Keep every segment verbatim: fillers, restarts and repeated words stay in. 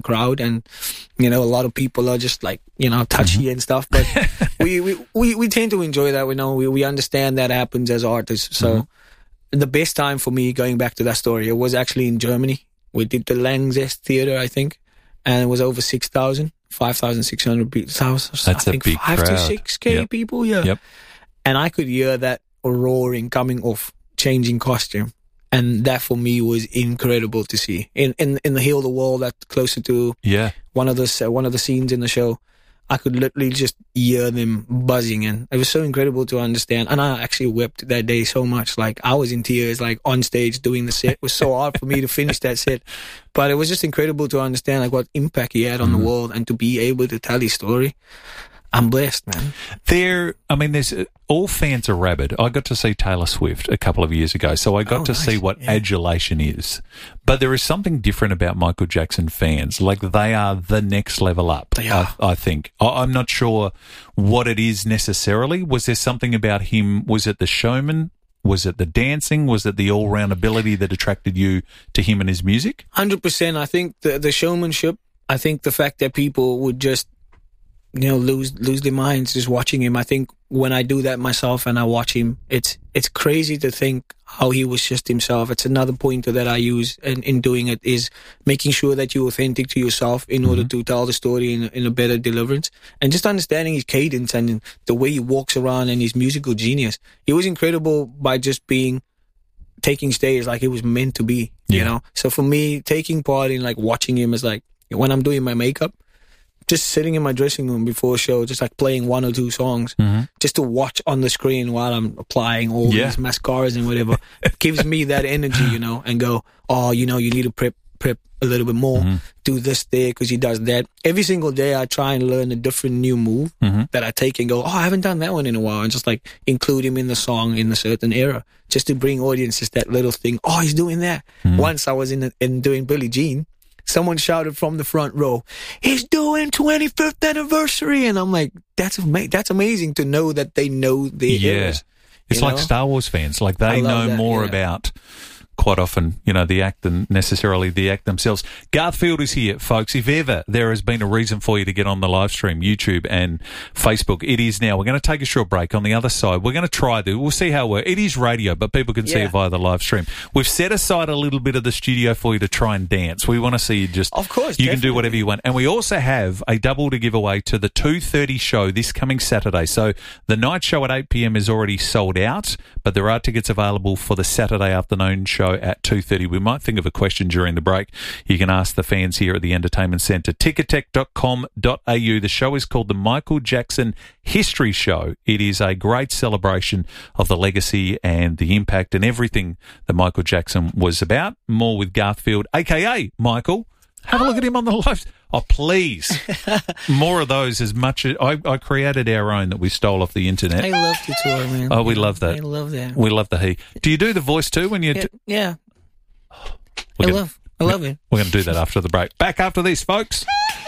crowd, and you know, a lot of people are just like, you know, touchy mm-hmm. and stuff. But we, we, we, we tend to enjoy that. We know we, we understand that happens as artists. So mm-hmm. the best time for me, going back to that story, it was actually in Germany. We did the Langsess Theater, I think, and it was over six thousand, five thousand six hundred people. That's I a think big five crowd. to six K Yep. people, yeah. Yep. And I could hear that roaring coming off changing costume. And that for me was incredible to see. In in, in the Heal the Wall, that closer to Yeah. one of the uh, one of the scenes in the show, I could literally just hear them buzzing, and it was so incredible to understand. And I actually wept that day so much. Like, I was in tears, like, on stage doing the set. It was so hard for me to finish that set. But it was just incredible to understand, like, what impact he had on mm. the world, and to be able to tell his story. I'm blessed, man. There, I mean, there's all fans are rabid. I got to see Taylor Swift a couple of years ago, so I got oh, to nice. see what yeah. adulation is. But there is something different about Michael Jackson fans. Like, they are the next level up, They are. I, I think. I, I'm not sure what it is necessarily. Was there something about him? Was it the showman? Was it the dancing? Was it the all-round ability that attracted you to him and his music? one hundred percent. I think the, the showmanship, I think the fact that people would just, you know, lose lose their minds just watching him. I think when I do that myself and I watch him, it's it's crazy to think how he was just himself. It's another pointer that I use in, in doing it, is making sure that you're authentic to yourself in mm-hmm. order to tell the story in, in a better deliverance. And just understanding his cadence and the way he walks around and his musical genius. He was incredible by just being, taking stage like it was meant to be, yeah. you know? So for me, taking part in like watching him is like, when I'm doing my makeup, just sitting in my dressing room before a show, just like playing one or two songs, mm-hmm. just to watch on the screen while I'm applying all yeah. these mascaras and whatever, gives me that energy, you know, and go, oh, you know, you need to prep prep a little bit more, mm-hmm. do this there because he does that. Every single day I try and learn a different new move mm-hmm. that I take and go, oh, I haven't done that one in a while, and just like include him in the song in a certain era, just to bring audiences that little thing, oh, he's doing that. Mm-hmm. Once I was in, a, in doing Billie Jean, someone shouted from the front row, he's doing twenty-fifth anniversary. And I'm like, that's ama- that's amazing to know that they know their yeah. eras. It's like know? Star Wars fans. Like, they know that, more yeah. about, quite often, you know, the act than necessarily the act themselves. Garth Field is here, folks. If ever there has been a reason for you to get on the live stream, YouTube and Facebook, it is now. We're going to take a short break. On the other side, we're going to try to, we'll see how it works. It is radio, but people can see yeah. it via the live stream. We've set aside a little bit of the studio for you to try and dance. We want to see you just, of course, you definitely. can do whatever you want. And we also have a double to give away to the two thirty show this coming Saturday. So the night show at eight p.m. is already sold out, but there are tickets available for the Saturday afternoon show at two thirty. We might think of a question during the break. You can ask the fans here at the Entertainment Centre. ticketek dot com dot a u. The show is called the Michael Jackson History Show. It is a great celebration of the legacy and the impact and everything that Michael Jackson was about. More with Garth Field, a k a. Michael. Have a look at him on the live. Oh, please. More of those. As much as I, I created our own that we stole off the internet. I love the tour, man. Oh, we love that. I love that. We love the he. Do you do the voice too when you? Yeah. Do- yeah. We're I gonna, love. I love it. We're going to do that after the break. Back after this, folks.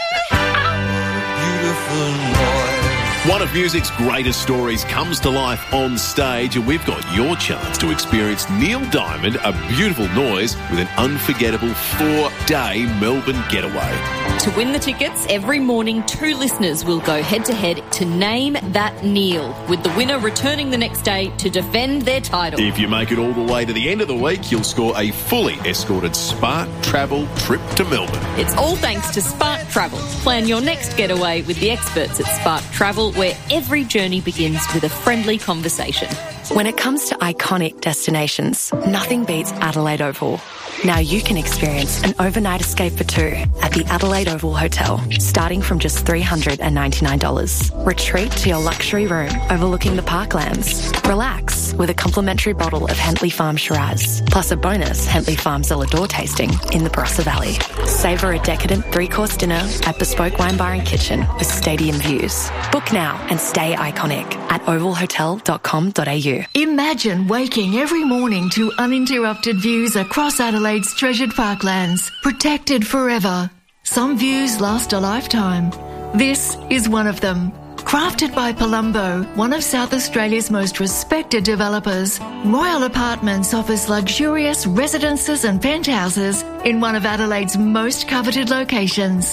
Beautiful noise. One of music's greatest stories comes to life on stage, and we've got your chance to experience Neil Diamond, A Beautiful Noise, with an unforgettable four-day Melbourne getaway. To win the tickets, every morning two listeners will go head-to-head to Name That Neil, with the winner returning the next day to defend their title. If you make it all the way to the end of the week, you'll score a fully escorted Spark Travel trip to Melbourne. It's all thanks to Spark Travel. Plan your next getaway with the experts at Spark Travel, where every journey begins with a friendly conversation. When it comes to iconic destinations, nothing beats Adelaide Oval. Now you can experience an overnight escape for two at the Adelaide Oval Hotel, starting from just three hundred ninety-nine dollars. Retreat to your luxury room overlooking the parklands. Relax with a complimentary bottle of Hentley Farm Shiraz, plus a bonus Hentley Farm Zelador tasting in the Barossa Valley. Savour a decadent three-course dinner at Bespoke Wine Bar and Kitchen with stadium views. Book now and stay iconic at oval hotel dot com dot a u. Imagine waking every morning to uninterrupted views across Adelaide's treasured parklands, protected forever. Some views last a lifetime. This is one of them. Crafted by Palumbo, one of South Australia's most respected developers, Royal Apartments offers luxurious residences and penthouses in one of Adelaide's most coveted locations.